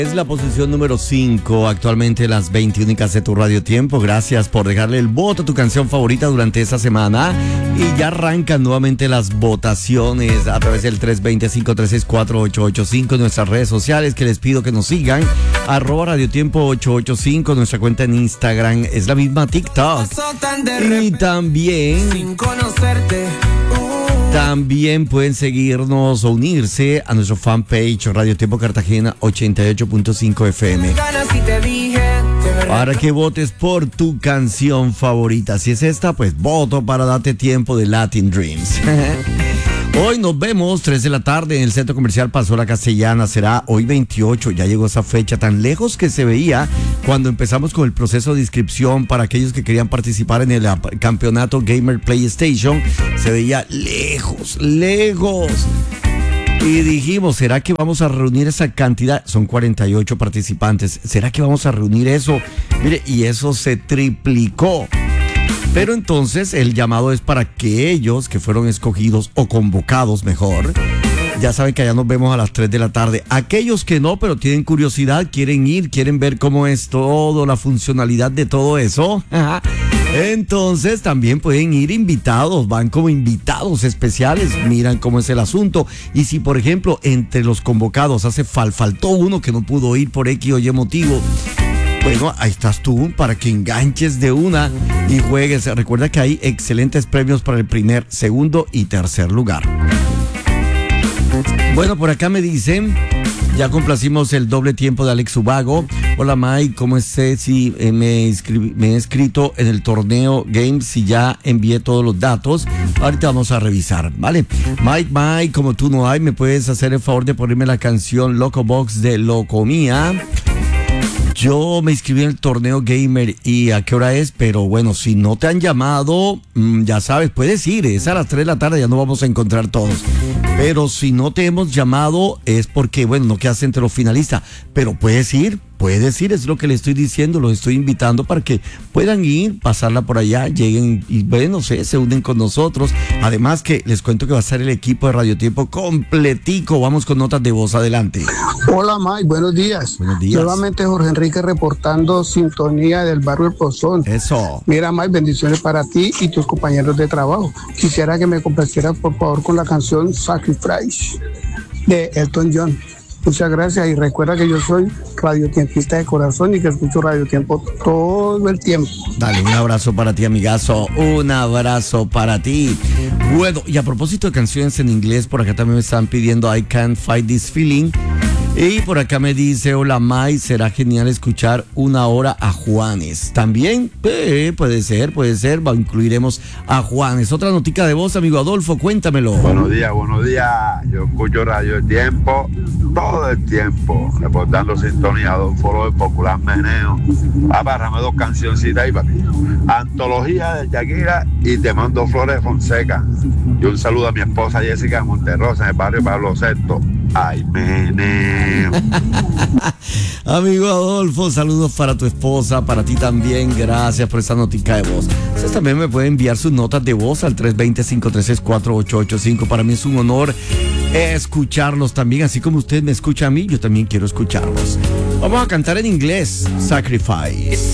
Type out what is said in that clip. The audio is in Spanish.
Es la posición número 5, actualmente las 20 únicas de tu Radio Tiempo. Gracias por dejarle el voto a tu canción favorita durante esta semana. Y ya arrancan nuevamente las votaciones a través del 320-536-4885 en nuestras redes sociales, que les pido que nos sigan. @Radio Tiempo 885, nuestra cuenta en Instagram, es la misma TikTok. Y también pueden seguirnos o unirse a nuestro fanpage Radio Tiempo Cartagena 88.5 FM para que votes por tu canción favorita. Si es esta, pues voto para Date Tiempo de Latin Dreams. Hoy nos vemos 3 de la tarde en el Centro Comercial Pasola Castellana. Será hoy 28, ya llegó esa fecha tan lejos que se veía cuando empezamos con el proceso de inscripción para aquellos que querían participar en el campeonato Gamer PlayStation. Se veía lejos. Y dijimos, ¿será que vamos a reunir esa cantidad? Son 48 participantes. ¿Será que vamos a reunir eso? Mire, y eso se triplicó. Pero entonces el llamado es para que ellos que fueron escogidos o convocados mejor, ya saben que allá nos vemos a las 3 de la tarde. Aquellos que no, pero tienen curiosidad, quieren ir, quieren ver cómo es todo, la funcionalidad de todo eso. Entonces también pueden ir invitados, van como invitados especiales, miran cómo es el asunto. Y si por ejemplo entre los convocados faltó uno que no pudo ir por X o Y motivo, bueno, ahí estás tú para que enganches de una y juegues. Recuerda que hay excelentes premios para el primer, segundo y tercer lugar. Bueno, por acá me dicen, ya complacimos el doble tiempo de Alex Ubago. Hola Mike, ¿cómo estás? Si me he inscrito en el torneo Games, si ya envié todos los datos. Ahorita vamos a revisar, ¿vale? Mike, como tú no hay, ¿me puedes hacer el favor de ponerme la canción Loco Box de Locomía? Yo me inscribí en el torneo Gamer y a qué hora es, pero bueno, si no te han llamado, ya sabes, puedes ir, es a las 3 de la tarde, ya no vamos a encontrar todos. Pero si no te hemos llamado es porque, bueno, no quedas entre los finalistas, pero puedes ir, es lo que le estoy diciendo, los estoy invitando para que puedan ir, pasarla por allá, lleguen y bueno, se unen con nosotros. Además que les cuento que va a estar el equipo de Radio Tiempo completico. Vamos con notas de voz, adelante. Hola Mike, buenos días. Buenos días. Nuevamente Jorge Enrique reportando sintonía del barrio El Pozón. Eso. Mira Mike, bendiciones para ti y tus compañeros de trabajo. Quisiera que me complacieras por favor con la canción Sacrifice de Elton John. Muchas gracias y recuerda que yo soy radiotiempista de corazón y que escucho Radio Tiempo todo el tiempo. Dale, un abrazo para ti, amigazo, un abrazo para ti. Bueno, y a propósito de canciones en inglés, por acá también me están pidiendo I Can't Fight This Feeling. Y por acá me dice, hola Mai, será genial escuchar una hora a Juanes. También puede ser, incluiremos a Juanes. Otra notica de voz, amigo Adolfo, cuéntamelo. Buenos días. Yo escucho Radio Tiempo todo el tiempo, reportando sintonía, Adolfo López, Popular Meneo. Apárrame 2 cancioncitas ahí, papi. Antología de Shakira y Te Mando Flores de Fonseca. Y un saludo a mi esposa Jessica de Monterrosa, en el barrio Pablo VI. Ay, meneo. Amigo Adolfo, saludos para tu esposa, para ti también, gracias por esa notica de voz. Ustedes también me pueden enviar sus notas de voz al 320-536-4885. Para mí es un honor escucharlos también, así como usted me escucha a mí, yo también quiero escucharlos. Vamos a cantar en inglés, Sacrifice.